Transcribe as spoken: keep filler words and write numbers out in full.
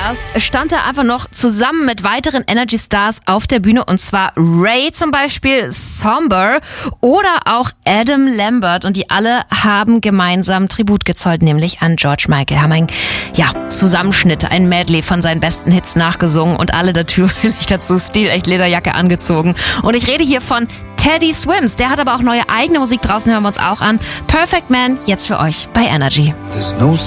erst stand er einfach noch zusammen mit weiteren Energy Stars auf der Bühne, und zwar Ray zum Beispiel, Somber oder auch Adam Lambert, und die alle haben gemeinsam Tribut gezollt, nämlich an George Michael. Haben einen, ja, Zusammenschnitt, ein Medley von seinen besten Hits nachgesungen und alle natürlich dazu stilecht Lederjacke angezogen. Und ich rede hier von Teddy Swims, der hat aber auch neue eigene Musik draußen, hören wir uns auch an. Perfect Man, jetzt für euch bei Energy.